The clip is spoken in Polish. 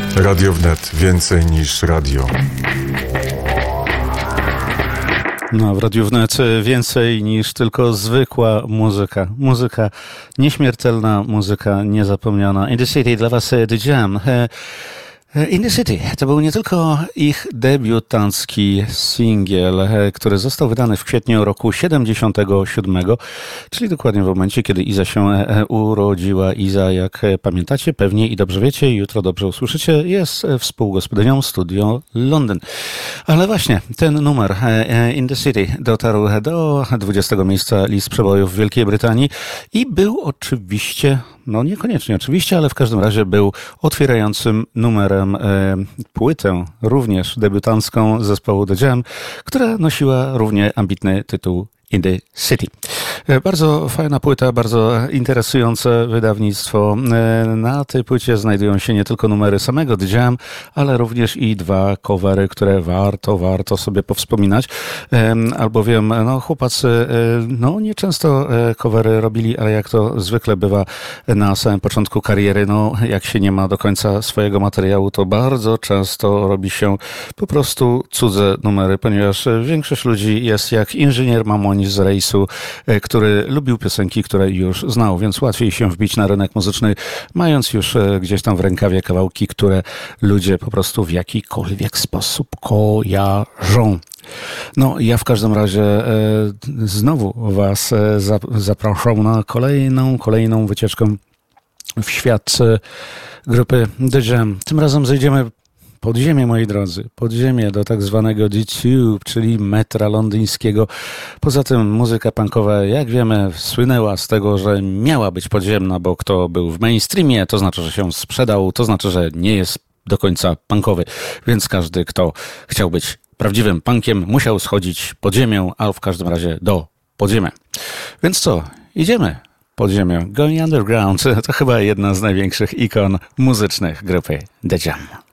Radio Wnet. Więcej niż radio. No, w Radiu Wnet więcej niż tylko zwykła muzyka. Muzyka nieśmiertelna, muzyka niezapomniana. In the City dla was The Jam. In the City to był nie tylko ich debiutancki singiel, który został wydany w kwietniu roku 77, czyli dokładnie w momencie, kiedy Iza się urodziła. Iza, jak pamiętacie, pewnie i dobrze wiecie, jutro dobrze usłyszycie, jest współgospodynią Studio Londyn. Ale właśnie ten numer In the City dotarł do 20 miejsca list przebojów w Wielkiej Brytanii i był oczywiście, no niekoniecznie oczywiście, ale w każdym razie był otwierającym numerem płytę, również debiutancką zespołu The Jam, która nosiła równie ambitny tytuł In the City. Bardzo fajna płyta, bardzo interesujące wydawnictwo. Na tej płycie znajdują się nie tylko numery samego The Jam, ale również i dwa covery, które warto sobie powspominać, albowiem no, chłopacy nieczęsto covery robili, ale jak to zwykle bywa na samym początku kariery, no jak się nie ma do końca swojego materiału, to bardzo często robi się po prostu cudze numery, ponieważ większość ludzi jest jak inżynier Mamoń z rejsu, który lubił piosenki, które już znał, więc łatwiej się wbić na rynek muzyczny, mając już gdzieś tam w rękawie kawałki, które ludzie po prostu w jakikolwiek sposób kojarzą. No, ja w każdym razie znowu was zapraszam na kolejną wycieczkę w świat grupy The Jam. Tym razem zejdziemy pod ziemię, moi drodzy, pod ziemię do tak zwanego The Tube, czyli metra londyńskiego. Poza tym muzyka punkowa, jak wiemy, słynęła z tego, że miała być podziemna, bo kto był w mainstreamie, to znaczy, że się sprzedał, to znaczy, że nie jest do końca punkowy, więc każdy, kto chciał być prawdziwym punkiem, musiał schodzić pod ziemię, a w każdym razie do podziemia. Więc co? Idziemy pod ziemię. Going Underground to chyba jedna z największych ikon muzycznych grupy The Jam.